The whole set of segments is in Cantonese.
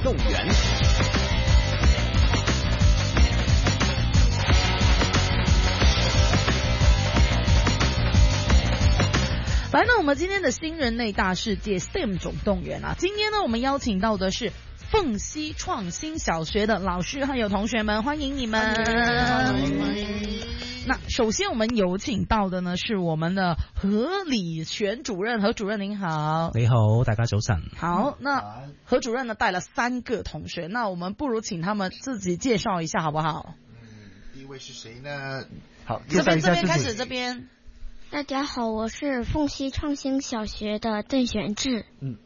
动员。 来呢，我们今天的新人类大世界 STEM 总动员啊，今天呢，我们邀请到的是凤溪创新小学的老师还有同学们，欢迎你们。那首先我们有请到的呢是我们的何礼璇主任，何主任您好。 你好，大家早晨。 好，那何主任呢带了3个同学，那我们不如请他们自己介绍一下好不好？ 第一位是谁呢？ 好，介绍一下自己。 这边开始，这边。 大家好，我是凤溪创新小學的鄧玄志。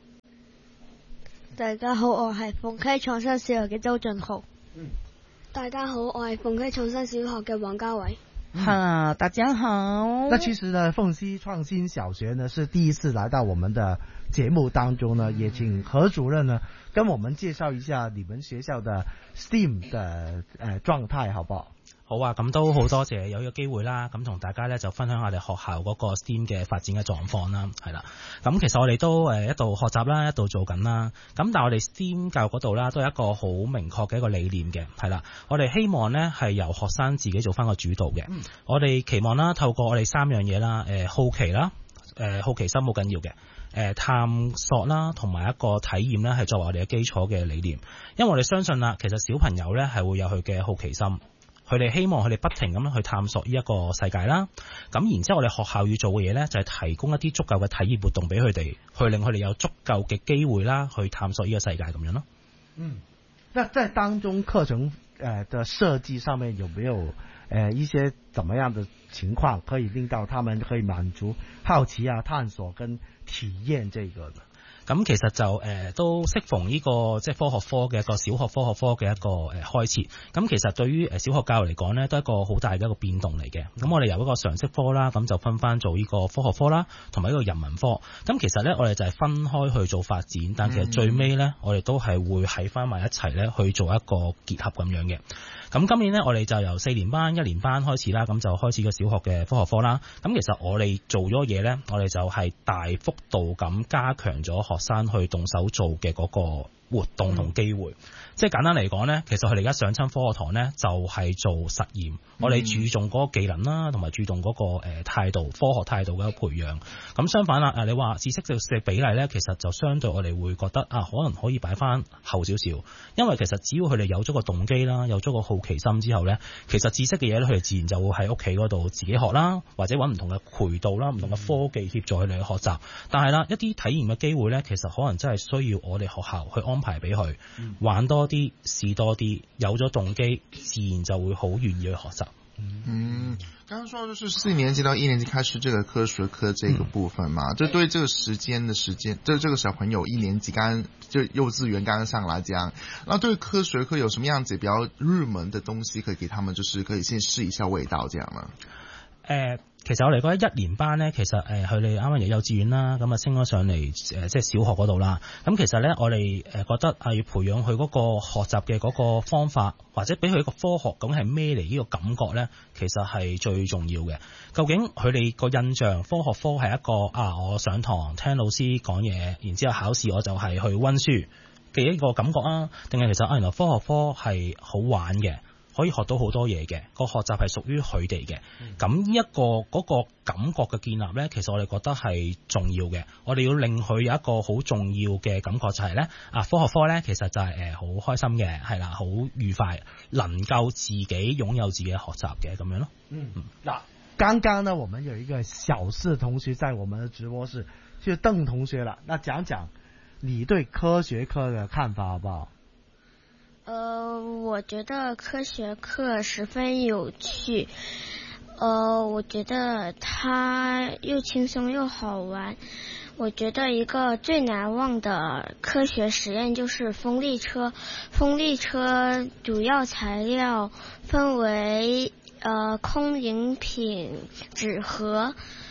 大家好，我係鳳溪創新小學嘅周俊豪。 大家好，我係鳳溪創新小學嘅黃家偉。 大家好。 那其实呢，凤溪创新小学呢是第一次来到我们的节目当中呢，也请何主任呢跟我们介绍一下你们学校的 STEAM 的状態，好不好？ 好啊，咁都好多謝有呢個機會啦，咁同大家咧就分享下我哋學校嗰個 STEAM 嘅發展嘅狀況啦，係啦。咁其實我哋都一度學習啦，一度做緊啦。咁但係我哋 STEAM 教育嗰度啦，都有一個好明確嘅一個理念嘅，係啦。我哋希望咧係由學生自己做翻個主導嘅。我哋期望啦，透過我哋3樣嘢啦，好奇啦，好奇心好緊要嘅。探索啦，同埋一個體驗咧，係作為我哋嘅基礎嘅理念。因為我哋相信啦，其實小朋友咧係會有佢嘅好奇心。佢哋希望佢哋不停咁樣去探索呢一個世界啦，咁然之後我哋學校要做嘅嘢呢，就係提供一啲足夠嘅體驗活動俾佢哋，去令佢哋有足夠嘅機會啦，去探索呢個世界咁樣咯。 那在當中課程的設計上面有沒有一些怎麼樣的情況可以令到他們可以滿足好奇啊、探索跟體驗這個呢？ 咁其實就都適逢呢個即係科學科嘅一個小學科學科嘅一個開設。咁其實對於小學教育嚟講呢，都係一個好大嘅一個變動嚟嘅。咁我哋由一個常識科啦，咁就分翻做呢個科學科啦，同埋呢個人文科。咁其實呢，我哋就係分開去做發展，但其實最尾呢，我哋都係會喺翻埋一齊呢去做一個結合咁樣嘅。咁今年呢，我哋就由4年班、1年班開始啦，咁就開始個小學嘅科學科啦。咁其實我哋做咗嘢呢，我哋就係大幅度咁加強咗學生去動手做嘅嗰個活動同機會。即係簡單嚟講呢，其實佢哋而家上親科學堂呢，就係做實驗。我哋注重嗰個技能啦，同埋注重嗰個態度、科學態度嘅培養。咁相反啦，你話知識嘅比例呢，其實就相對我哋會覺得可能可以擺翻後少少。因為其實只要佢哋有咗個動機啦，有咗個好奇心之後呢，其實知識嘅嘢咧，佢哋自然就會喺屋企嗰度自己學啦，或者揾唔同嘅渠道啦、唔同嘅科技協助佢哋去學習。但係啦，一啲體驗嘅機會呢，其實可能真係需要我哋學校去安排俾佢玩多啲、試多啲，有咗動機，自然就會好願意去學習。 剛剛說就是4年級到1年級開始這個科學課這個部分嘛，這對這個時間，這個小朋友1年級就幼稚園剛剛上來講，那對科學課有什麼樣子比較入門的東西可以給他們，就是可以先試一下味道這樣呢？ 其實我哋覺得1年班呢，其實佢哋啱啱由幼稚園啦，咁升咗上嚟即係小學嗰度啦。咁其實呢，我哋覺得要培養佢嗰個學習嘅嗰個方法，或者俾佢一個科學咁係咩嚟呢個感覺呢，其實係最重要嘅。究竟佢哋個印象科學科係一個我上堂聽老師講嘢，然之後考試我就係去溫書嘅一個感覺啊？定係其實原來科學科係好玩嘅？可以學到好多嘢嘅，個學習係屬於佢哋嘅。咁呢一個嗰個感覺嘅建立呢，其實我哋覺得係重要嘅。我哋要令佢有一個好重要嘅感覺，就係呢科學科呢，其實就係好開心嘅，係啦，好愉快，能夠自己擁有自己嘅學習嘅咁樣咯。 嗱，剛剛呢，我們有一個小四同學在我們的直播室，就是鄧同學啦。那講講你對科學課的看法，好不好？ 我覺得科學課十分有趣，我覺得它又輕鬆又好玩。我覺得一個最難忘的科學實驗就是風力車。風力車主要材料分為空飲品、紙盒、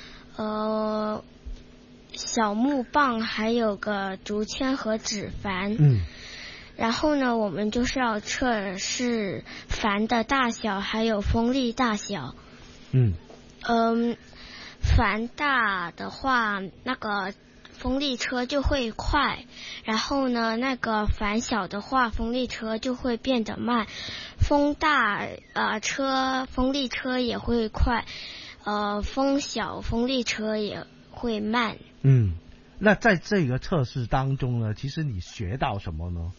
小木棒，還有個竹籤和紙帆。然後呢，我們就是要測試帆的大小，還有風力大小。帆大的話，那個风力车就会快，然后呢，那个帆小的话，风力车就会变得慢。风大风力车也会快，风小风力车也会慢。 那在这个测试当中呢，其实你学到什么呢？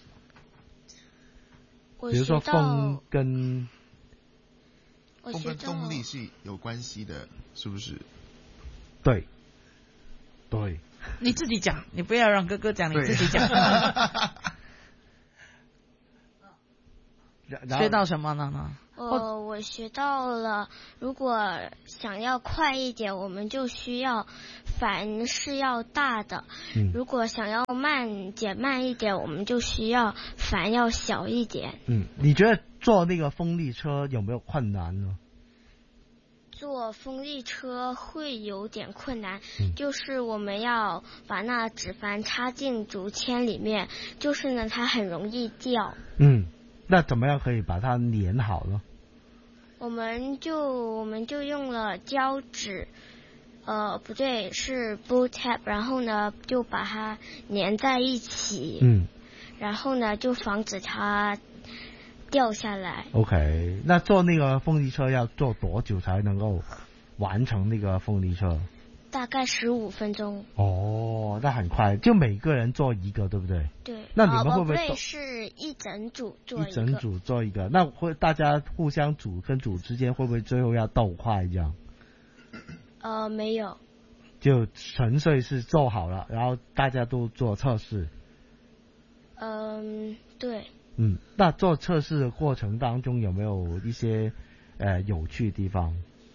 比如说风跟动力是有关系的，是不是？ 对。 你自己讲，你不要让哥哥讲，你自己讲。学到什么呢？ 我学到了，如果想要快一点，我们就需要帆是要大的；如果想要减慢一点，我们就需要帆要小一点。 你觉得坐那个风力车有没有困难呢？ 坐风力车会有点困难，就是我们要把那纸帆插进竹签里面，就是呢它很容易掉。 那怎么样可以把它粘好呢？ 我们就用了胶纸，不对，是 blue tape， 然后呢就把它粘在一起，然后呢就防止它掉下来。 OK， 那坐那个风力车要坐多久才能够完成那个风力车？ 大概15分钟。 那很快，就每个人坐一个，对不对？ 对。 那你们会不会对，是一整组坐一个。 一整组坐一个，那会大家互相组跟组之间会不会最后要斗快这样？ 没有。 就纯粹是做好了，然后大家都做测试。 对。 那做测试的过程当中有没有一些有趣的地方？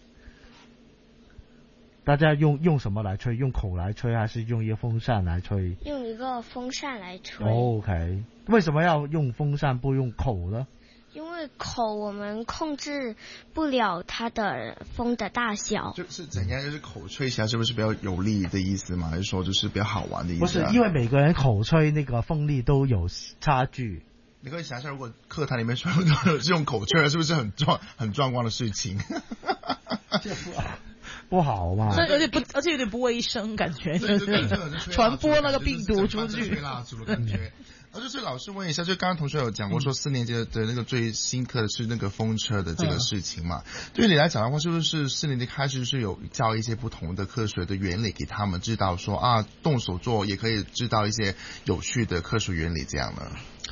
大家用什么来吹？用口来吹还是用一个风扇来吹？ 用一个风扇来吹。 OK， 为什么要用风扇不用口呢？ 因为口我们控制不了它的风的大小。 就是怎样？就是口吹起来是不是比较有力的意思吗？还是说就是比较好玩的意思？ 不是，因为每个人口吹那个风力都有差距。 你可以想象，如果课堂里面所有人都是用口吹，是不是很壮观的事情？ 不好嘛， 而且有点不卫生，感觉传播那个病毒出去。 吹蜡烛的感觉。就是老师问一下，就刚刚同学有讲过说4年级的那个最新课的是那个风车的这个事情嘛？对你来讲的话，是不是4年级开始是有教一些不同的科学的原理给他们知道说动手做也可以知道一些有趣的科学原理这样呢？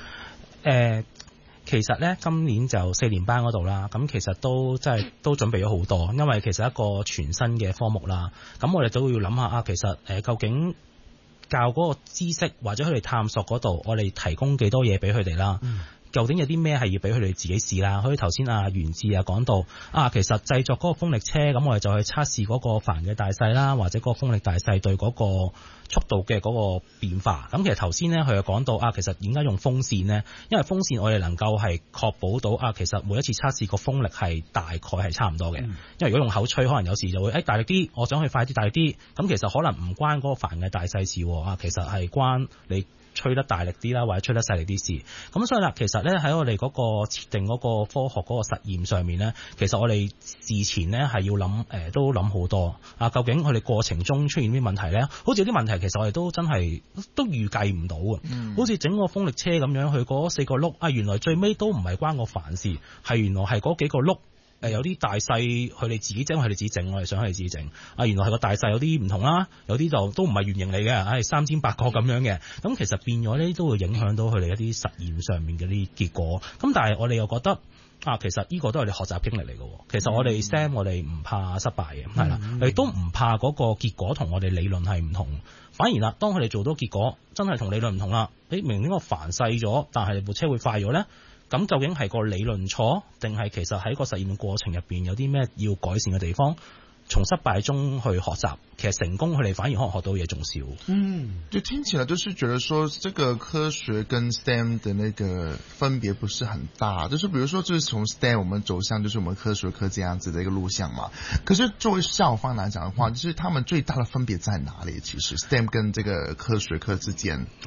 其實咧，今年就4年班嗰度啦，咁其實都準備咗好多，因為其實一個全新嘅科目啦，咁我哋都要諗下其實究竟教嗰個知識或者佢哋探索嗰度，我哋提供幾多嘢俾佢哋啦。究竟有啲咩係要俾佢哋自己試啦？好似頭先袁志講到其實製作嗰個風力車，咁我哋就去測試嗰個帆嘅大細啦，或者嗰個風力大細對嗰個速度嘅嗰個變化。咁其實頭先咧佢又講到其實點解用風扇呢？因為風扇我哋能夠係確保到其實每一次測試個風力係大概係差唔多嘅。因為如果用口吹，可能有時就會大力啲，我想去快啲大力啲，咁其實可能唔關嗰個帆嘅大細事其實係關你吹得大力啲啦，或者吹得細力啲事。咁所以啦，其實咧喺我哋嗰個設定嗰個科學嗰個實驗上面咧，其實我哋事前咧係要諗都諗好多究竟佢哋過程中出現啲問題咧，好似有啲問題其實我哋都真係都預計唔到嘅。好似整個風力車咁樣，佢嗰4個轆原來最尾都唔係關個帆事，係原來係嗰幾個轆。有啲大細佢哋自己整，佢哋自己整，我哋想佢哋自己整。原來係個大細有啲唔同啦，有啲就都唔係圓形嚟嘅，3尖8角咁樣嘅。咁其實變咗呢都會影響到佢哋一啲實驗上面嘅啲結果。咁但係我哋又覺得其實呢個都係你學習經歷嚟嘅。其實我哋 STEM 我哋唔怕失敗嘅，係啦，亦都唔怕嗰個結果同我哋理論係唔同。反而啦，當佢哋做到結果真係同理論唔同啦，明明呢個帆細咗，但係部車會快咗咧。咁究竟係個理論錯，定係其實喺個實驗過程入邊有啲咩要改善嘅地方？從失敗中去學習，其實成功佢哋反而可能學到嘢仲少。 就聽起來就是覺得說，這個科學跟 STEM 的那個分別不是很大。就是比如說，就是從 STEM 我們走向就是我們科學科這樣子的一個路向嘛。可是作為校方來講的話，就是他們最大的分別在哪裡？其實 STEM 跟這個科學科之間。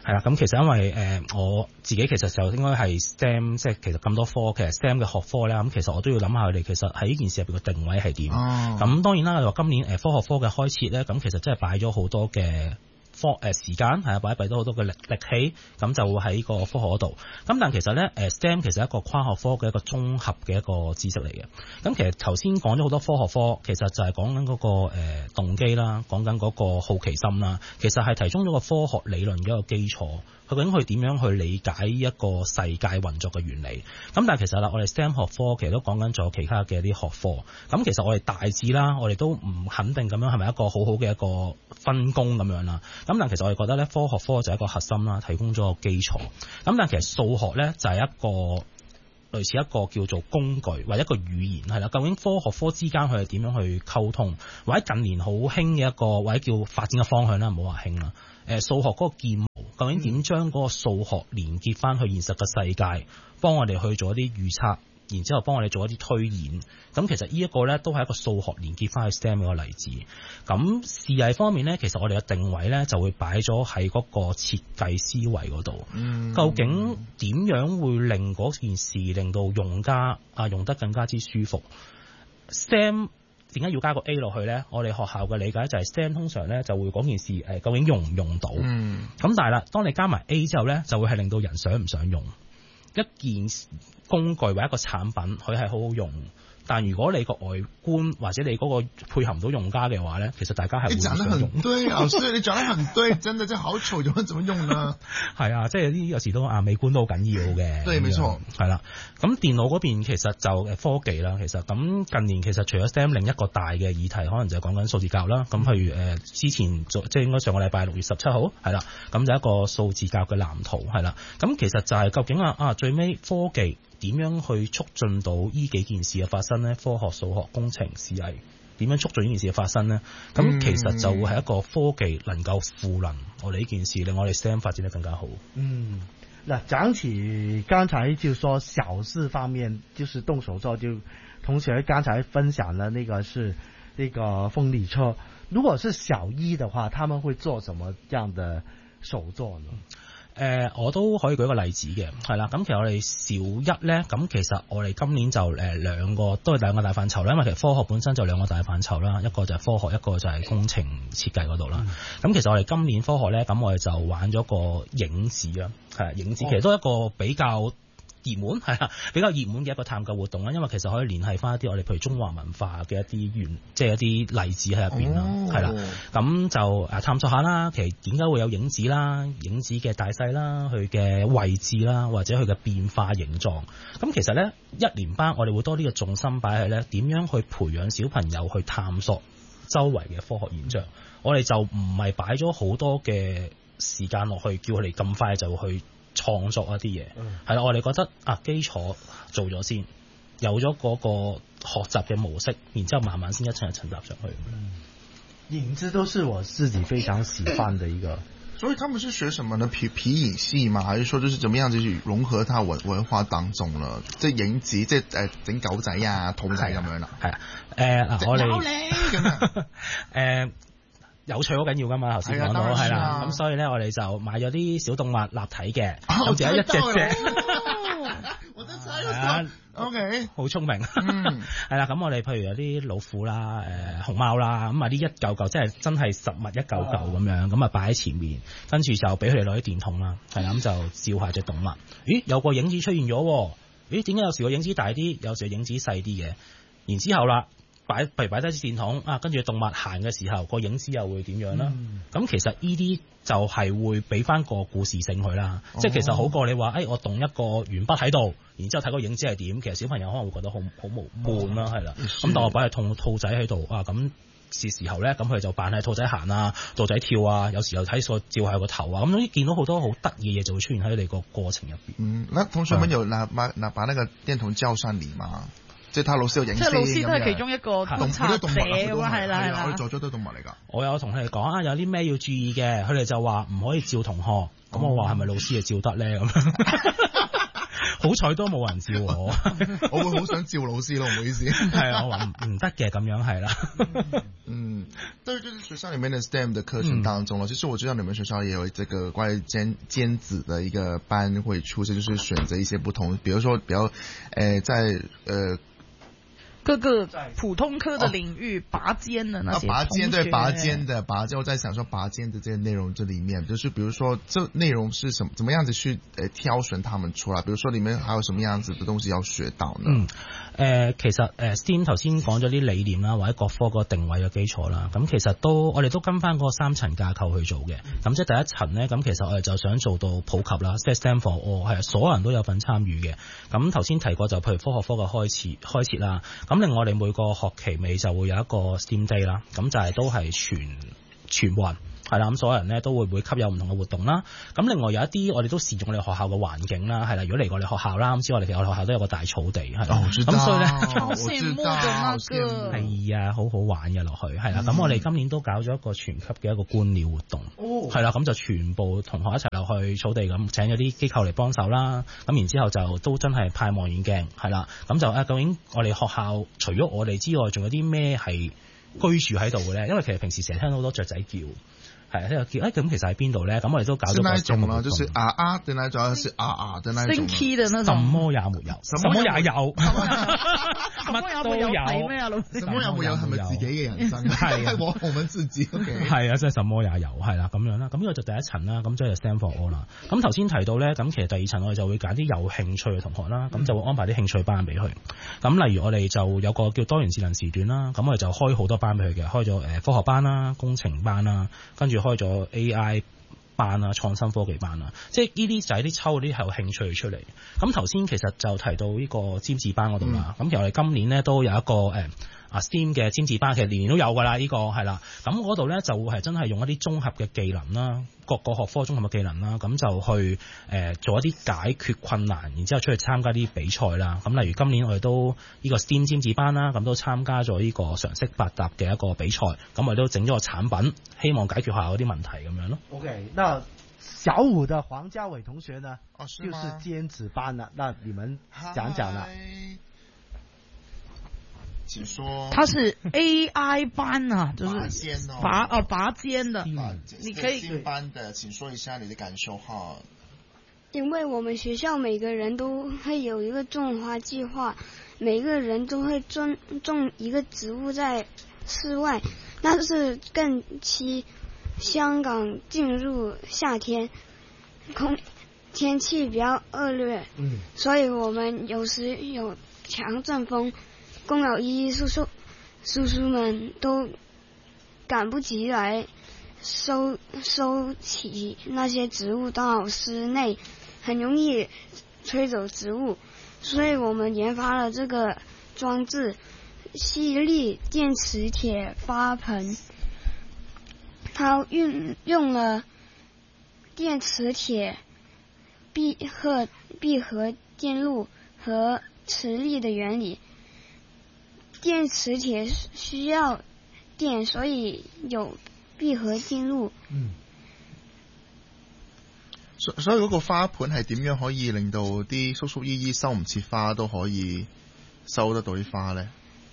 係啦，咁其實因為我自己其實就應該係 STEM， 即係其實咁多科，其實 STEM 嘅學科咧，咁其實我都要諗下佢哋其實喺呢件事入邊嘅定位係點。咁當然啦，你話今年科學科嘅開設咧，咁其實真係擺咗好多嘅時間係啊，擺咗好多嘅力氣，咁就會喺個科學嗰度。咁但其實咧STEM 其實係一個跨學科嘅一個綜合嘅一個知識嚟嘅。咁其實頭先講咗好多科學科，其實就係講緊嗰個動機啦，講緊嗰個好奇心啦，其實係提供咗個科學理論嘅一個基礎。究竟佢點樣去理解一個世界運作嘅原理？咁但係其實啦，我哋 STEM 學科其實都講緊咗其他嘅啲學科。咁其實我哋大致啦，我哋都唔肯定咁樣係咪一個好好嘅一個分工咁樣啦。咁但其實我哋覺得咧，科學科就係一個核心啦，提供咗個基礎。咁但其實數學咧就係一個類似一個叫做工具或者一個語言係啦。究竟科學科之間佢係點樣去溝通？或者近年好興嘅一個或者叫發展嘅方向啦，唔好話興啦。數學嗰個建模，究竟點將嗰個數學連結翻去現實嘅世界，幫我哋去做一啲預測，然之後幫我哋做一啲推演。咁其實呢一個咧都係一個數學連結翻去 STEM 嘅例子。咁視藝方面咧，其實我哋嘅定位咧就會擺咗喺嗰個設計思維嗰度。究竟點樣會令嗰件事令到用家用得更加之舒服 ？STEM點解要加個 A 落去咧？我哋學校嘅理解就係 STEM 通常咧就會講件事究竟用唔用到。咁但係啦，當你加埋 A 之後咧，就會係令到人想唔想用一件工具或者一個產品，佢係好好用。但如果你個外觀或者你嗰個配合唔到用家嘅話咧，其實大家係會唔想用。你講得很對， 老師，你講得很對，真的，真係好醜，怎麼用呢？ 係啊，即係啲有時都美觀都好緊要嘅。 對，沒錯。係啦，咁電腦嗰邊其實就科技啦，其實咁近年其實除咗 STEM 另一個大嘅議題，可能就係講緊數字教育啦。咁譬如之前即係應該上個禮拜6月17號係啦，咁就一個數字教育嘅藍圖係啦。咁其實就係究竟最尾科技點樣去促進到呢幾件事嘅發生呢？科學、數學、工程、視藝點樣促進呢件事嘅發生呢？咁其實就會係一個科技能夠賦能我哋呢件事，令我哋 STEM 發展得更加好。 那講起剛才就說小事方面，就是動手做，就同學剛才分享了那個是那個風力車。如果是小一的話，他們會做什麼樣的手作呢？ 我都可以舉個例子嘅，係啦。咁其實我哋小一咧，咁其實我哋今年就兩個大範疇啦。因為其實科學本身就兩個大範疇啦，一個就係科學，一個就係工程設計嗰度啦。咁其實我哋今年科學咧，咁我哋就玩咗個影子啦，係影子，其實都係一個比較熱門係啦，比較熱門嘅一個探究活動啦。因為其實可以聯繫翻一啲我哋譬如中華文化嘅一啲即係一啲例子喺入邊啦，係啦。咁就探索下啦，其實點解會有影子啦？影子嘅大細啦，佢嘅位置啦，或者佢嘅變化形狀。咁其實咧一年班我哋會多啲嘅重心擺喺咧點樣去培養小朋友去探索周圍嘅科學現象。我哋就唔係擺咗好多嘅時間落去，叫佢哋咁快就去創作一啲嘢，係啦，我哋覺得基礎做咗先，有咗嗰個學習嘅模式，然之後慢慢先一層一層搭上去。 影子都是我自己非常喜歡的一個。 所以他們是學什麼呢？皮影戲嘛，還是說就是怎麼樣就去融合它文化當中呢？即係影子，即係整狗仔啊、兔仔咁樣啦。係啊，我哋有趣好緊要噶嘛，頭先講到係啦，咁所以咧我哋就買咗啲小動物立體嘅，有時有一隻我都猜，OK， 好聰明，係啦，咁我哋譬如有啲老虎啦、熊貓啦，咁啲一嚿嚿，即係真係實物一嚿嚿咁樣，咁擺喺前面，跟住就俾佢哋攞啲電筒啦，係啦，咁就照下隻動物，咦，有個影子出現咗，咦，點解有時個影子大啲，有時個影子細啲嘅？然之後啦。譬如擺低支電筒跟住動物行嘅時候，個影子又會點樣啦？咁其實呢啲就係會俾翻個故事性佢啦。即係其實好過你話，我動一個鉛筆喺度，然之後睇個影子係點。其實小朋友可能會覺得好悶啦，係啦。咁但我擺係兔仔喺度咁時候咧，咁佢就扮係兔仔行啊，兔仔跳啊，有時候睇個照下個頭啊，咁見到好多好得意嘅嘢就會出現喺你個過程入邊。 那同學們有把那個電筒叫上嚟嗎？即係睇老師有影子， 即係老師都係其中一個觀察者咁啊，係啦。 我哋做咗都動物嚟㗎。 我有同佢哋講有啲咩要注意嘅，佢哋就話唔可以照同學。咁我話係咪老師就照得咧？咁好彩都冇人照我。 我會好想照老師咯，唔好意思。 係啊，我話唔得嘅咁樣係啦。 对，就是学校里面的 STEM 的课程当中了。其实我知道你们学校也有这个关于尖子的一个班会出现，就是选择一些不同，比如说在各个普通科的领域拔尖的那些同学， 拔尖我在想说拔尖的这些内容这里面，就是比如说这内容是怎么样子去挑选他们出来，比如说里面还有什么样子的东西要學到呢？ 其實STEAM 頭先講咗啲理念啦，或者各科個定位嘅基礎啦，咁其實我哋都跟翻嗰3層架構去做嘅。咁即係第一層咧，咁其實我哋就想做到普及啦，即係 STEM for all， 係所有人都有份參與嘅。咁頭先提過就譬如科學科嘅開設啦，咁另外我哋每個學期尾就會有一個 STEAM Day 啦，咁就係都係全運。係啦，咁所有人咧都會吸有唔同嘅活動啦。咁另外有一啲我哋都善用我哋學校嘅環境啦，係啦。如果嚟過我哋學校啦，咁知我哋其實我哋學校都有個大草地，係啦。咁所以咧， 好羨慕嘅那個係啊，好好玩嘅落去，係啦。咁我哋今年都搞咗一個全級嘅一個觀鳥活動，係啦。咁就全部同學一齊落去草地咁，請咗啲機構嚟幫手啦。咁然之後就都真係派望遠鏡，係啦。咁就究竟我哋學校除咗我哋之外，仲有啲咩係居住喺度嘅咧？因為其實平時成日聽到好多雀仔叫。係呢個叫咁其實喺邊度咧？咁我哋都搞咗個節目， 就是啊的那種，是啊的那種， 升 key 的那種， 什麼也沒有，什麼也有， 乜都有，係咩啊老師？ 什麼也沒有係咪自己嘅人生？係我們自己。 係啊，即係什麼也有，係啦咁樣啦。咁呢個就第一層啦，咁即係 STEM for all 啦。咁頭先提到咧，咁其實第二層我哋就會揀啲有興趣嘅同學啦，咁就會安排啲興趣班俾佢。咁例如我哋就有個叫多元智能時段啦，咁我哋就開好多班俾佢嘅，開咗科學班啦、工程班啦，跟住開咗 AI 班啊、創新科技班啊，即係呢啲就係啲抽嗰啲係有興趣出嚟。咁頭先其實就提到呢個尖子班嗰度啦，咁其實我哋今年咧都有一個STEAM 嘅尖子班，其實年年都有㗎啦，呢個係啦。咁嗰度咧就會係真係用一啲綜合嘅技能啦，各個學科綜合嘅技能啦，咁就去做一啲解決困難，然之後出去參加啲比賽啦。咁例如今年我哋都呢個 STEAM 尖子班啦，咁都參加咗呢個常識百搭嘅一個比賽，咁我哋都整咗個產品，希望解決下嗰啲問題咁樣咯。 OK，那小五的黃家偉同學呢，就是尖子班啦，那你們講講啦。 請說， 他是 AI 班啊，就是拔尖的，你可以班的，請說一下你的感受哈。 因為我們學校每個人都會有一個種花計劃，每個人都會種一個植物在室外，那是近期香港進入夏天，天氣比較惡劣，所以我們有時有強陣風。公有姨叔叔們都趕不及來收起那些植物到室內，很容易吹走植物，所以我們研發了這個裝置——吸力電磁鐵花盆。它用了電磁鐵閉合電路和磁力的原理。電磁鐵需要電，所以有閉合電路。 所以嗰個花盆係點樣可以令到啲叔叔姨姨收唔切花都可以收得到啲花呢？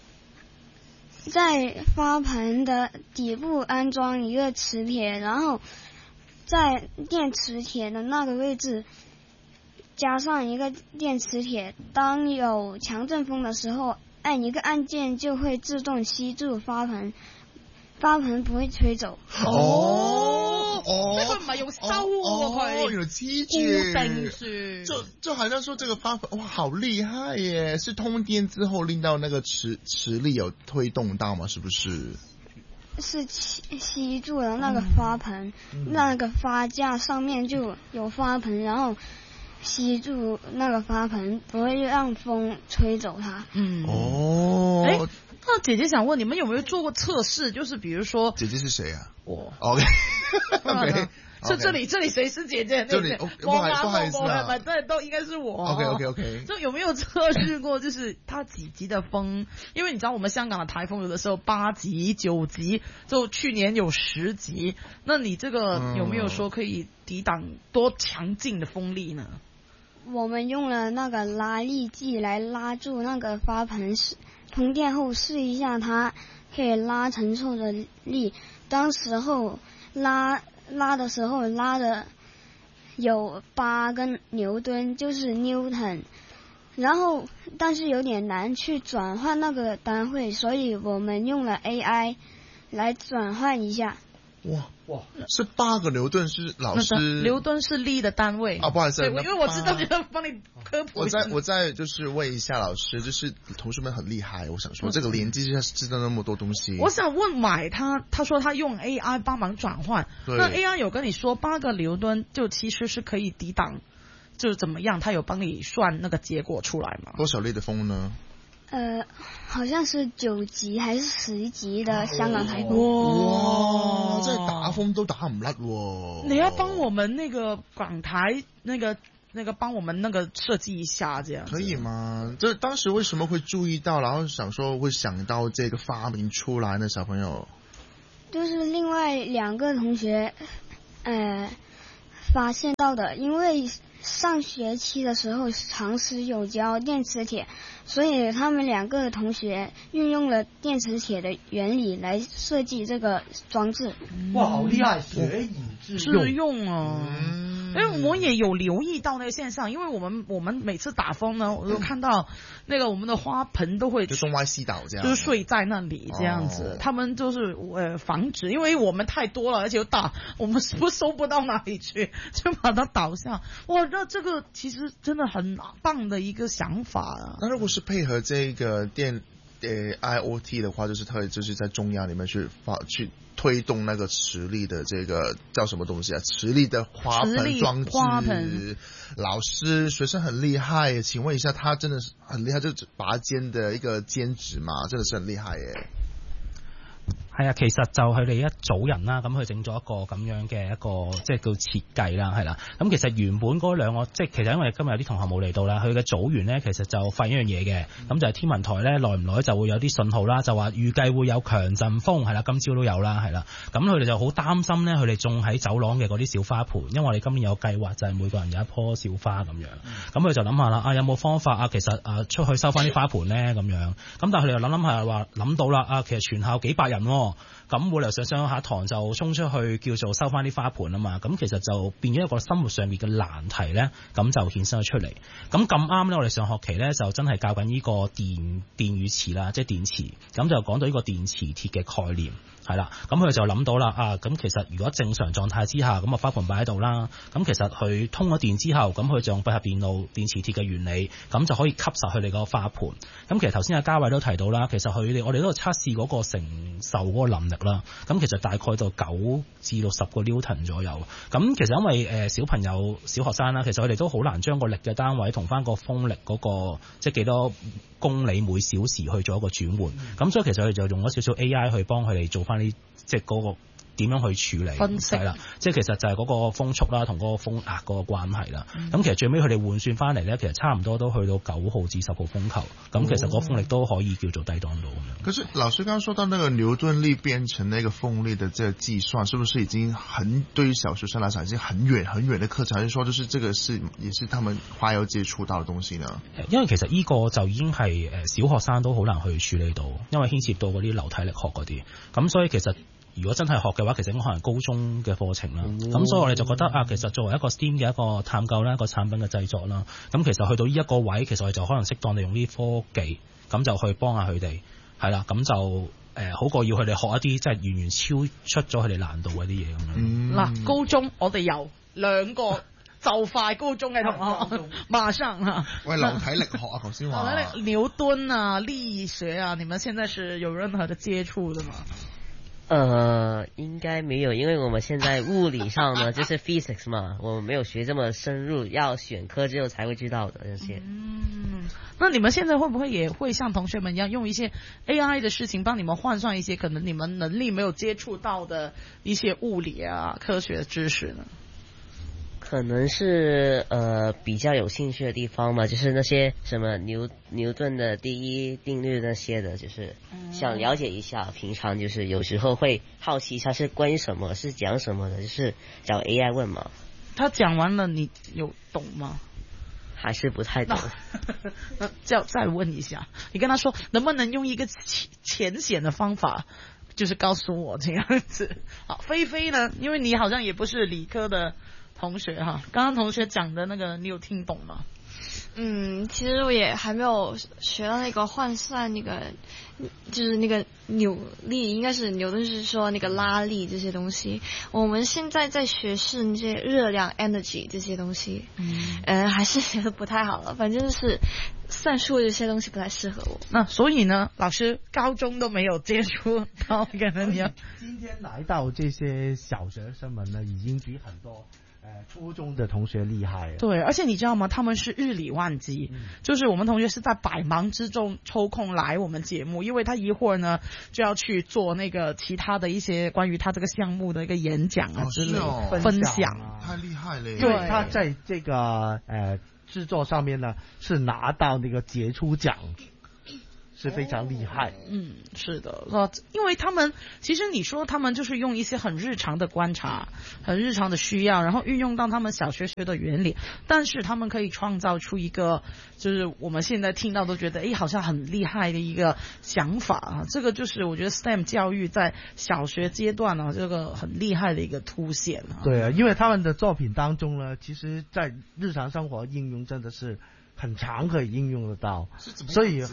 在花盆的底部安裝一個磁鐵，然後在電磁鐵的那個位置加上一個電磁鐵，當有強陣風的時候，按一個按鍵就會自動吸住花盆，花盆不會吹走。 即係佢唔係用收喎，佢有黐住固定住。 就好像說這個花盆，哇，好厲害耶！是通電之後令到那個磁力有推動到嗎？是不是？ 是吸住了那個花盆，那個花架上面就有花盆，然後吸住那個花盆，不會讓風吹走它。 那姐姐想問你們有沒有做過測試？就是比如說， 姐姐是誰啊？ 我。 OK。 就這裡誰是姐姐？ 這裡不好意思啊， 反正都應該是我。 OK。 就有沒有測試過？就是它幾級的風？因為你知道我們香港的颱風有的時候8級、9級，就去年有10級。那你這個有沒有說可以抵擋多強勁的風力呢？ 我們用了那個拉力計來拉住那個花盆，通電後試一下它可以拉承受的力。当时候拉的时候拉的有8个牛顿，就是 Newton。然后但是有点难去转换那个单位，所以我们用了 AI 来转换一下。 哇，是8个牛顿，是老师。 牛顿是力的单位啊，不好意思， 对，因为我知道，就要帮你科普。 我再就是问一下老师，就是同学们很厉害，我想说这个年纪是知道那么多东西。 我想问买他说他用 AI 帮忙转换，那 AI 有跟你说8个牛顿就其实是可以抵挡，就怎么样？他有帮你算那个结果出来吗？ 多少力的风呢？ 好像是9级还是10级的香港台风。 哇，这打风都打唔甩喎！ 你要帮我们那个港台那个帮我们那个设计一下，这样可以吗？这当时为什么会注意到，然后会想到这个发明出来呢？小朋友， 就是另外2个同学，发现到的，因为上学期的时候常识有教电磁铁，所以他们2个同学运用了电磁铁的原理来设计这个装置。 哇，好厉害，学以致用啊！因为我也有留意到那个现象，因为我们每次打风呢，我就看到那个我们的花盆都会就东歪西倒这样， 就是睡在那里这样子。他们就是防止，因为我们太多了，而且又大，我们收不到哪里去，就把它倒下。哇，那这个其实真的很棒的一个想法啊！ 那如果是配合这个IoT 的话，就是在中央里面去推动那个磁力的这个叫什么东西啊？磁力的花盆装置。老师学生很厉害，请问一下，他真的是很厉害，就拔尖的一个兼职嘛，真的是很厉害耶。 係啊，其實就佢哋一組人啦，咁佢整咗一個咁樣嘅一個即係叫設計啦，係啦。咁其實原本嗰2個即係其實因為今日有啲同學冇嚟到啦，佢嘅組員咧其實就發現一樣嘢嘅，咁就係天文台咧耐唔耐就會有啲信號啦，就話預計會有強陣風，係啦，今朝都有啦，係啦。咁佢哋就好擔心咧，佢哋種喺走廊嘅嗰啲小花盆，因為我哋今年有計劃就係每個人有一棵小花咁樣。咁佢就諗下啦，有冇方法啊？其實出去收翻啲花盆咧咁樣。咁但係佢哋又諗下話諗到啦，其實全校幾百人喎。咁冇理由上下堂就衝出去叫做收翻啲花盆啊嘛，咁其實就變咗一個生活上面嘅難題咧，咁就衍生咗出嚟。咁啱咧，我哋上學期咧就真係教緊呢個電與磁啦，即係電磁，咁就講到呢個電磁鐵嘅概念。係啦，咁佢就諗到啦，咁其實如果正常狀態之下，咁花盆擺喺度啦，咁其實佢通咗電之後，咁佢就用閉合電路電磁鐵嘅原理，咁就可以吸實佢哋個花盆。咁其實頭先阿嘉偉都提到啦，其實我哋都有測試嗰個承受嗰個能力啦，咁其實大概到9至到10個 Newton 左右。咁其實因為小朋友小學生啦，其實佢哋都好難將個力嘅單位同翻個風力嗰個即係幾多公里每小時去做一個轉換。咁所以其實佢哋就用咗少少 AI 去幫佢哋做翻啲即係嗰個點樣去處理分析係啦，即係其實就係嗰個風速啦同嗰個風壓嗰個關係啦。咁其實最尾佢哋換算翻嚟咧，其實差唔多都去到9號至10號風球，咁其實個風力都可以叫做抵擋到咁樣。 可是老師剛剛說到那個牛頓力變成那個風力的這個計算，是不是已經對於小學生來講已經很遠很遠的課程，還是說就是這個也是他們快要接觸到的東西呢？ 因為其實呢個就已經係小學生都好難去處理到，因為牽涉到嗰啲流體力學嗰啲，咁所以其實如果真係學嘅話，其實應該可能高中嘅課程啦。咁所以我哋就覺得其實作為一個 STEAM 嘅一個探究啦，一個產品嘅製作啦，咁其實去到呢一個位，其實我哋就可能適當地用啲科技，咁就去幫下佢哋，係啦，咁就好過要佢哋學一啲即係完全超出咗佢哋難度嗰啲嘢咁樣。 嗱，高中我哋有2個就快高中嘅同學，馬上啊！ 喂，流體力學啊，頭先話牛頓啊、力學啊，你們現在是有任何的接觸的嗎？ 應該沒有，因為我們現在物理上呢就是 physics 嘛，我們沒有學這麼深入，要選科之後才會知道的這些。 那你們現在會不會也會像同學們一樣，用一些 AI 的事情幫你們換算一些可能你們能力沒有接觸到的一些物理啊、科學知識呢？ 可能是比較有興趣的地方嘛，就是那些什麼牛頓的第一定律那些的，就是想了解一下。平常就是有時候會好奇一下是關於什麼，是講什麼的，就是找 AI 問嘛。 他講完了，你有懂嗎？ 还是不太懂。 那再问一下，你跟他说能不能用一个浅显的方法，就是告诉我这样子。好，菲菲呢？因为你好像也不是理科的同学哈，刚刚同学讲的那个你有听懂吗？ 其实我也还没有学到那个换算那个，就是那个扭力，应该是牛顿是说那个拉力这些东西。我们现在在学是那些热量 energy 这些东西，还是学的不太好了。反正是算术这些东西不太适合我。 那所以呢，老师高中都没有接触到，可能你要今天来到这些小学生们呢，已经比很多初中的同学厉害了。 对，而且你知道吗？他们是日理万机，就是我们同学是在百忙之中抽空来我们节目，因为他一会儿呢就要去做那个其他的一些关于他这个项目的一个演讲啊之类的分享， 太厉害了。 对，他在这个制作上面呢是拿到那个杰出奖。是非常厉害。 是的，因为他们其实你说他们就是用一些很日常的观察、很日常的需要，然后运用到他们小学学的原理，但是他们可以创造出一个就是我们现在听到都觉得好像很厉害的一个想法啊。这个就是我觉得 STEM 教育在小学阶段呢，这个很厉害的一个凸显啊。 对啊，因为他们的作品当中呢，其实在日常生活应用真的是很常可以应用得到，所以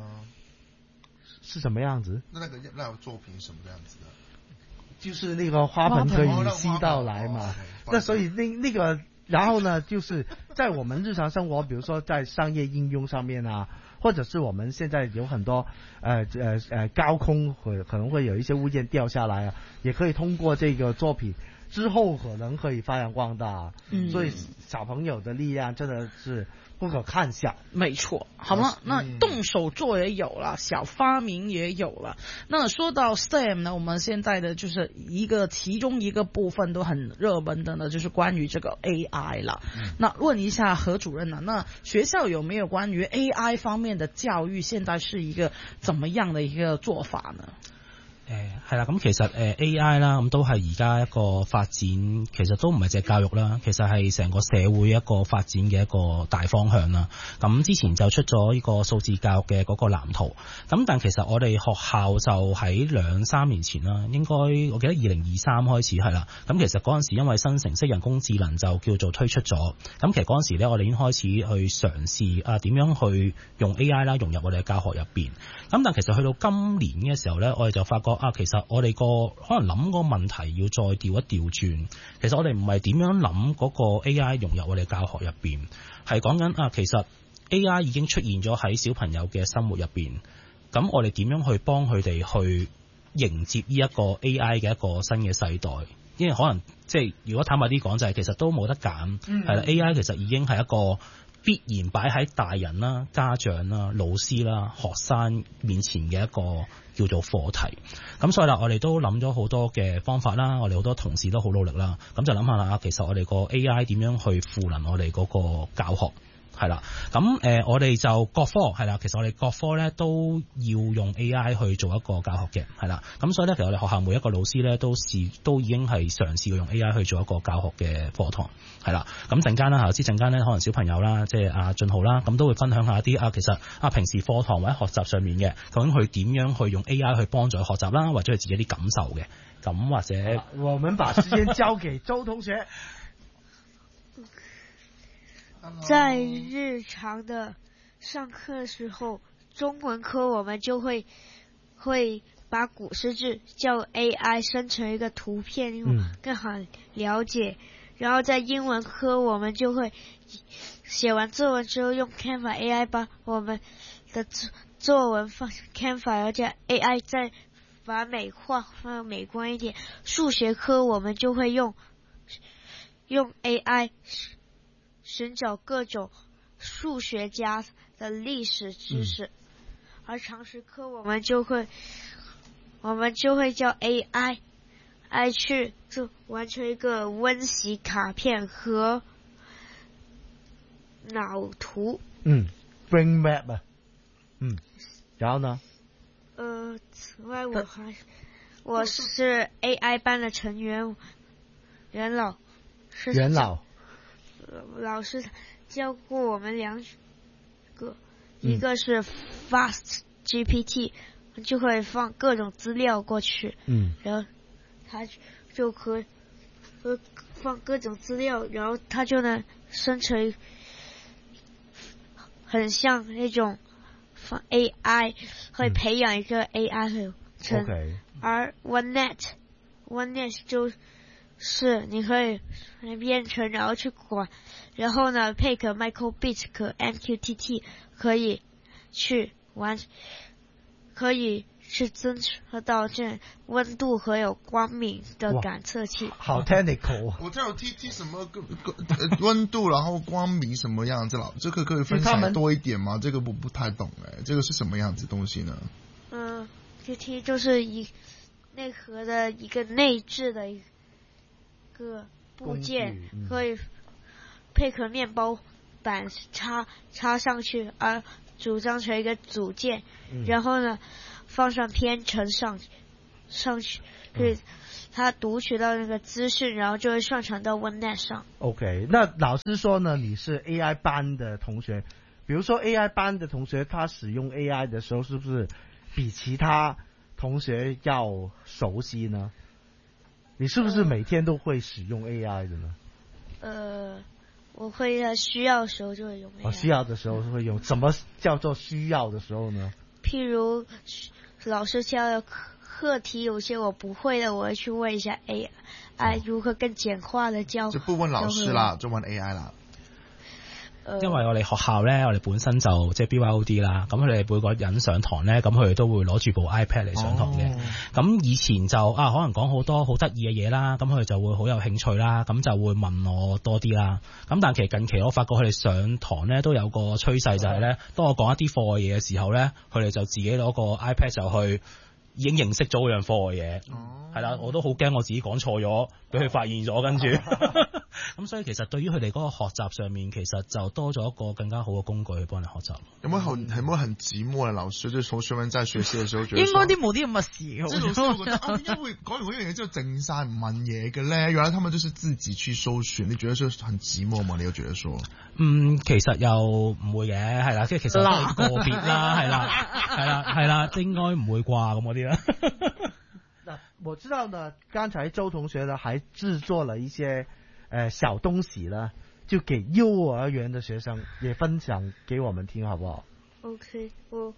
是什么样子？ 那个作品什么样子的？ 就是那个花盆可以吸到来嘛。那所以那个，然后呢，就是在我们日常生活，比如说在商业应用上面啊，或者是我们现在有很多高空可能会有一些物件掉下来啊，也可以通过这个作品之后可能可以发扬光大。所以小朋友的力量真的是不可看小。 没错，好吗？那动手做也有了，小发明也有了。那说到 STEM 呢，我们现在的就是其中一个部分都很热门的呢，就是关于这个 AI 了。那问一下何主任呢，那学校有没有关于 AI 方面的教育，现在是一个怎么样的一个做法呢？ 係啦，咁其實AI 啦，咁都係而家一個發展，其實都唔係淨係教育啦，其實係成個社會一個發展嘅一個大方向啦。咁之前就出咗呢個數字教育嘅嗰個藍圖，咁但其實我哋學校就喺2-3年前啦，應該我記得2023開始係啦。咁其實嗰陣時因為新程式人工智能就叫做推出咗，咁其實嗰陣時咧我哋已經開始去嘗試點樣去用 AI 啦融入我哋嘅教學入邊。咁但其實去到今年嘅時候咧，我哋就發覺其實我哋可能諗個問題要再調一調轉。其實我哋唔係點樣諗嗰個 AI 融入我哋教學入邊，係講緊其實 AI 已經出現咗喺小朋友嘅生活入邊。咁我哋點樣去幫佢哋去迎接呢一個 AI 嘅一個新嘅世代？因為可能即係如果坦白啲講就係其實都冇得揀，係啦 AI 其實已經係一個必然擺喺大人啦、家長啦、老師啦、學生面前嘅一個叫做課題。咁所以啦，我哋都諗咗好多嘅方法啦，我哋好多同事都好努力啦。咁就諗下啦，其實我哋個 AI 點樣去賦能我哋嗰個教學？係啦，咁我哋就各科係啦，其實我哋各科咧都要用 AI 去做一個教學嘅，係啦，咁所以咧其實我哋學校每一個老師咧都已經係嘗試用 AI 去做一個教學嘅課堂，係啦，咁陣間啦，頭先陣間咧可能小朋友啦，即係阿俊豪啦，咁都會分享下一啲其實平時課堂或者學習上面嘅，究竟佢點樣去用 AI 去幫助佢學習啦，或者佢自己啲感受嘅，咁或者我們把時間交給周同學。 在日常的上課的時候，中文科我們就會把古詩字叫 AI 生成一個圖片，更好了解。然後在英文科我們就會寫完作文之後用 Canva AI 把我們的作文放 Canva， 而且 AI 再把美化放美觀一點。數學科我們就會用 AI尋找各種數學家的歷史知識，而常識科我們就會叫 AI 去做完成一個溫習卡片和腦圖。 brain map 啊。然後呢？ 此外我是 AI 班的成員元老。 元老。 老師教过我们2个，一个是 Fast GPT， 就可以放各种资料过去，然后它就可以放各种资料，然后它就能生成很像那种放 AI， 会培养一个 AI 会成。而 OneNet 就是你可以编程，然后去管，然后呢配个 Microbit 和 MQTT 可以去侦测到这温度和有光明的感测器。 好 technical。 我这有 TT 什么温度，然后光明什么样子了？这个可以分享多一点吗？这个不太懂这个是什么样子东西呢 ？TT 就是内核的一个内置的一个部件，可以配合面包板插上去，而组装成一个组件，然后呢放上编程上去，可以它读取到那个资讯，然后就会上传到 OneNet 上。 OK， 那老师说呢，你是 AI 班的同学，比如说 AI 班的同学，他使用 AI 的时候，是不是比其他同学要熟悉呢？你是不是每天都会使用 AI 的呢？ 我会需要的时候就会用 AI。 需要的时候会用。什么叫做需要的时候呢？ 譬如老师教的课题有些我不会的，我会去问一下 AI 如何更简化的教。 就不問老師啦，就問 AI 啦。 因為我哋學校咧，我哋本身就即係 BYOD 啦，咁佢哋每個人上堂咧，咁佢哋都會攞住部 iPad 嚟上堂嘅。咁以前就可能講好多好得意嘅嘢啦，咁佢哋就會好有興趣啦，咁就會問我多啲啦。咁但其實近期我發覺佢哋上堂咧都有個趨勢，就係咧，當我講一啲課外嘢嘅時候咧，佢哋就自己攞個 iPad 就去已經認識咗嗰樣課外嘢，係啦，我都好驚我自己講錯咗，俾佢發現咗，跟住咁所以其實對於佢哋嗰個學習上面，其實就多咗一個更加好嘅工具去幫你學習。 有冇很寂寞嘅老師？就是同學們在學習嘅時候覺得， 應該啲冇啲咁嘅事嘅。 即係老師會覺得點解會講完嗰樣嘢之後靜晒唔問嘢嘅咧？原來他們就是自己去搜尋。你覺得是很寂寞嗎？你又覺得說？ 其實又唔會嘅，係啦，即係其實都係個別啦，係啦，應該唔會啩咁嗰啲啦。 那我知道呢，剛才周同學呢還製作了一些小東西呢，就給幼兒園的學生也分享給我們聽，好不好 ？OK，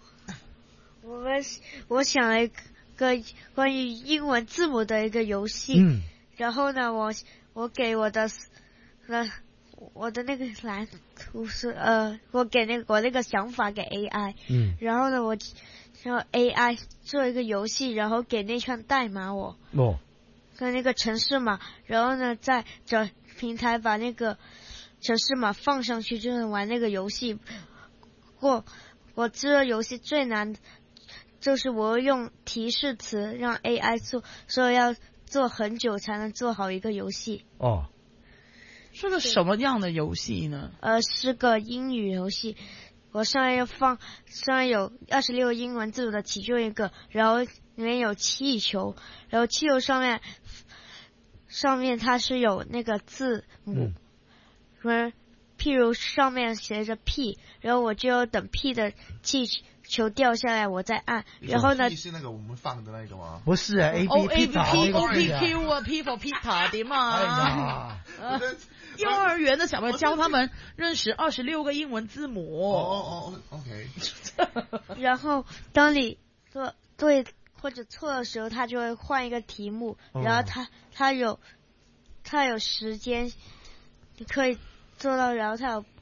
我想了一個關於英文字母的一個遊戲，然後呢，我給我的那個藍圖是我給我那個想法給 AI，然後呢然後 AI 做一個遊戲，然後給那串代碼跟那個程式碼，然後呢在這平台把那個程式碼放上去，就能玩那個遊戲。我知道遊戲最難就是我用提示詞讓 AI 做，所以要做很久才能做好一個遊戲。 是個什麼樣的遊戲呢？ 是個英語遊戲。我上面有26個英文字母的其中一個，然後裡面有氣球，然後氣球上面它是有那個字母，譬如上面寫着 P， 然後我就要等 P 的氣球掉下來，我再按，然後呢？ P 是那個我們放的那個嗎？ 不是，A B P O P Q 啊 ，P for Peter 點啊？幼兒園的小朋友教他們認識26個英文字母。 OK。 然後當你做對或者錯的時候，他就會換一個題目，然後他有時間，你可以做到，然後他有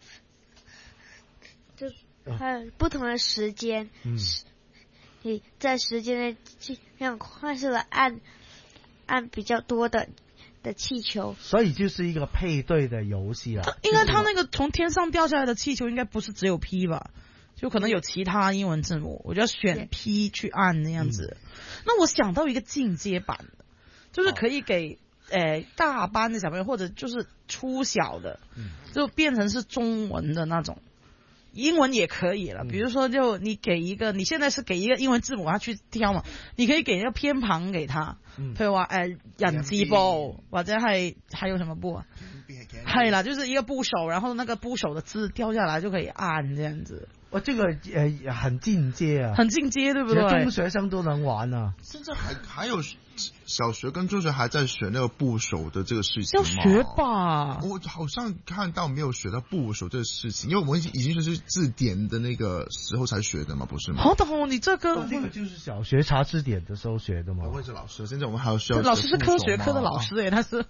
不同的時間，你在時間內盡量快速的按比較多的氣球， 所以就是一個配對的遊戲啦。 應該他那個從天上掉下來的氣球應該不是只有 P 吧，就可能有其他英文字母，我就要選 P 去按那樣子。那我想到一個進階版的，就是可以給大班的小朋友或者就是初小的，就變成是中文的那種， 英文也可以了，比如說就你給一個，你現在是給一個英文字母，他去挑嘛，你可以給一個偏旁給他，譬如話人字部或者係還有什麼部啊？係啦，就是一個部首，然後那個部首的字掉下來就可以按這樣子。 哇，這個很進階啊， 很進階，對不對？ 中學生都能玩啊。 現在還有小學跟中學還在學那個部首的這個事情嗎？ 要學吧， 我好像看到沒有學到部首這個事情，因為我們已經是字典的那個時候才學的嘛，不是嗎？ 好的哦，你這個就是小學查字典的時候學的嘛。 我是老師，現在我們還要需要老師是科學科的老師誒，他是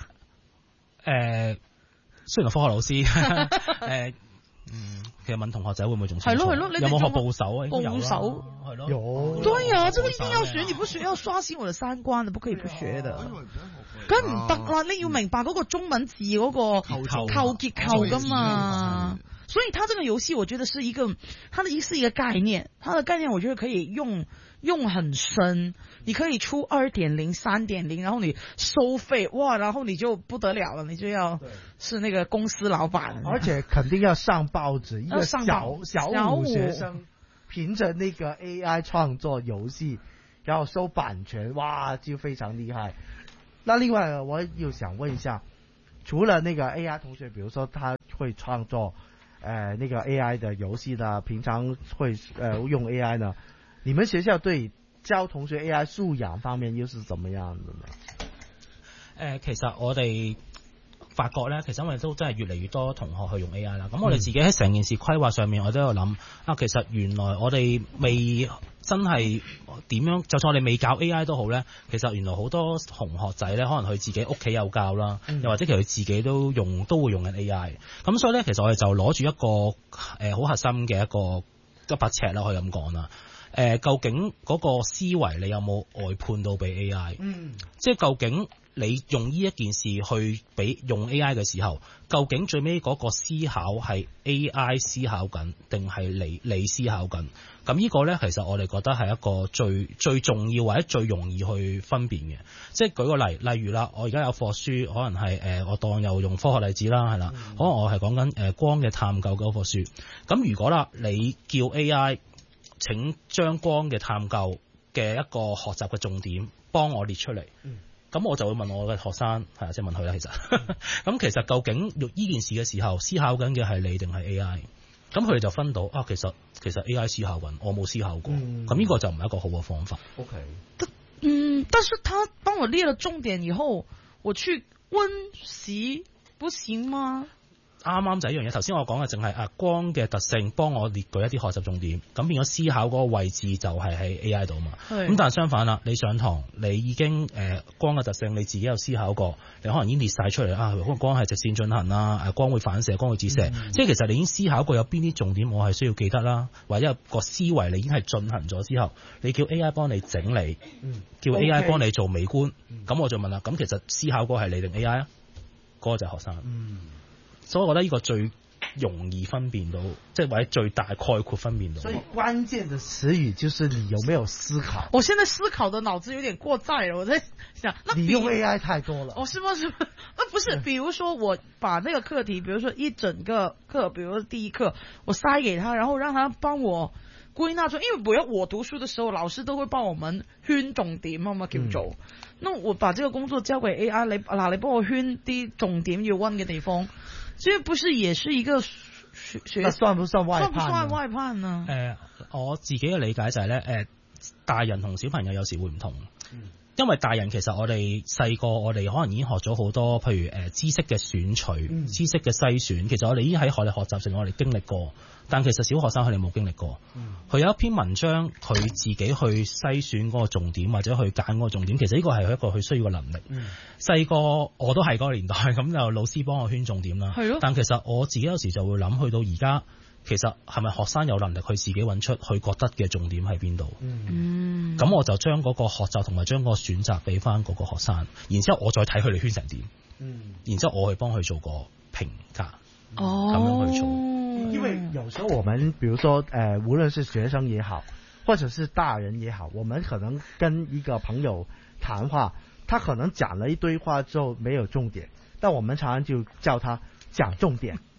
雖然係科學老師其實問同學仔會唔會仲清楚？ 係咯， 有冇學部首啊？ 部首係咯， 有。 對呀，這個一定要學，你不學要刷新我的三觀的，不可以不學的。梗唔得啦，你要明白嗰個中文字嗰個構結構噶嘛。所以它這個遊戲，我覺得是一個，它是一個概念，它的概念我覺得可以用很深。你可以出 2.0 3.0， 然後你收費哇，然後你就不得了了，你就要是那個公司老闆， 而且肯定要上報紙。一個小五學生憑着那個 AI 創作遊戲，然後收版權，哇，就非常厲害。那另外我又想問一下，除了那個 AI 同學，比如說他會創作那個 AI 的遊戲呢，平常會用 AI 呢，你們學校對教同學 AI 素養方面又是怎麼樣的呢？ 其實我哋發覺咧，其實因為都真係越嚟越多同學去用 AI 啦。咁我哋自己喺成件事規劃上面，我都有諗啊。其實原來我哋未真係點樣，就算我哋未教 AI 都好咧。其實原來好多同學仔咧，可能佢自己屋企有教啦，又或者其實佢自己都會用緊 AI。咁所以咧，其實我哋就攞住一個好核心嘅一把尺啦，可以咁講啦。究竟嗰個思維你有冇外判到俾 AI？即係究竟你用呢一件事去用 AI 嘅時候，究竟最尾嗰個思考係 AI 思考緊，定係你思考緊？咁呢個呢，其實我哋覺得係一個最重要或者最容易去分辨嘅。即係舉個例如啦，我而家有課書，可能係我當又用科學例子啦，係啦，可能我係講緊光嘅探究嗰課書。咁如果啦，你叫 AI 請將光嘅探究嘅一個學習嘅重點幫我列出嚟，咁我就會問我嘅學生，即係問佢啦。其實咁其實究竟用呢件事嘅時候，思考緊嘅係你定係 AI？咁佢哋就分到其實 AI 思考緊，我冇思考過。咁呢個就唔係一個好嘅方法。 OK， 但是他幫我列了重點以後，我去溫習不行嗎？ 啱啱就一樣嘢，頭先我講嘅淨係光嘅特性幫我列舉一啲學習重點，咁變咗思考嗰個位置就係喺 AI 度嘛。咁但係相反啦，你上堂你已經光嘅特性你自己有思考過，你可能已經列晒出嚟可能光係直線進行啦，光會反射，光會折射，即係其實你已經思考過有邊啲重點我係需要記得啦，或者個思維你已經係進行咗之後，你叫 AI 幫你整理，叫 AI 幫你做微觀，咁我就問啦，咁其實思考過係你定 AI 啊？嗰個就係學生。所以我覺得呢個最容易分辨到，即係或者最大概括分辨到。 所以關鍵的詞語就是你有沒有思考。 我現在思考的腦子有點過載了，我在想， 你用 AI 太多了。 是嗎？不是，比如說我把那個課題，比如說一整個課，比如說第一課，我塞給他，然後讓他幫我歸納出，因為我讀書的時候，老師都會幫我們圈重點嘛，叫做。那我把這個工作交給 AI，你幫我圈啲重點要溫嘅地方。這不是也是一個學算不算外判？ 算不算外判呢？ 我自己嘅理解就係咧，大人同小朋友有時會唔同。因為大人其實我哋細個，我哋可能已經學咗好多，譬如知識嘅選取、知識嘅篩選。其實我哋已經喺學習上我哋經歷過，但其實小學生佢哋冇經歷過。佢有一篇文章，佢自己去篩選嗰個重點，或者去揀嗰個重點。其實呢個係一個佢需要嘅能力。細個我都係嗰個年代，咁就老師幫我圈重點啦。但其實我自己有時就會諗，去到而家。其實係咪學生有能力去自己揾出佢覺得嘅重點喺邊度？咁我就將嗰個學習同埋將嗰個選擇俾翻嗰個學生，然之後我再睇佢哋圈成點，然之後我去幫佢做個評價，咁樣去做。 因為有時候我們，比如說無論是學生也好，或者是大人也好，我們可能跟一個朋友談話，他可能講了一堆話之後沒有重點，但我們常常就叫他講重點。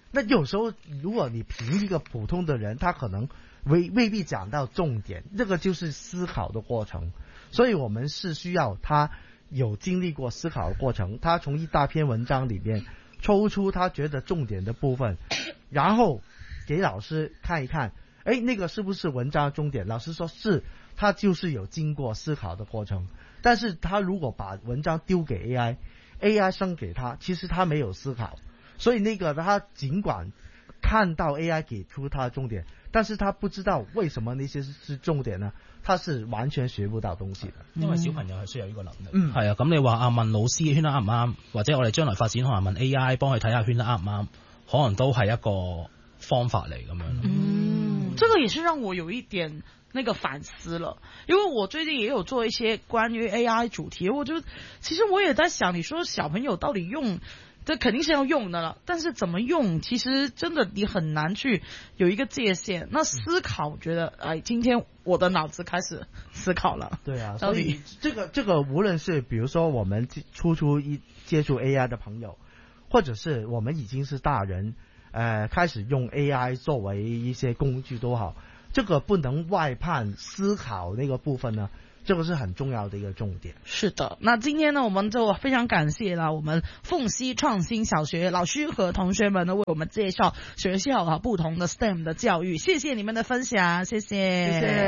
那有时候如果你凭一个普通的人，他可能未必讲到重点，这个就是思考的过程。所以我们是需要他有经历过思考的过程，他从一大篇文章里面抽出他觉得重点的部分，然后给老师看一看，那个是不是文章重点？老师说是，他就是有经过思考的过程。但是他如果把文章丢给 AI 生给他，其实他没有思考，所以那个他尽管看到 AI 给出他的重点，但是他不知道為什麼呢些是重點呢？他是完全學不到東西的。 因為小朋友係需要呢個能力。係啊，咁你話問老師圈得啱唔啱，或者我哋將來發展可能問 AI 幫佢睇下圈得啱唔啱，可能都係一個方法嚟咁樣。 這個也是讓我有一點那個反思了，因為我最近也有做一些關於 AI 主題，其實我也在想，你說小朋友到底用，這肯定是要用的了，但是怎麼用，其實真的你很難去有一個界限。那思考，我覺得，今天我的腦子開始思考了。 對啊，所以這個無論是比如說我們初接觸 AI 的朋友，或者是我們已經是大人，開始用 AI 作為一些工具都好，這個不能外判思考那個部分呢，這個是很重要的一個重點。 是的，那今天呢，我們就非常感謝了我們鳳溪創新小學老師和同學們呢，為我們介紹學校不同的 STEM 的教育。謝謝你們的分享，謝謝。謝謝。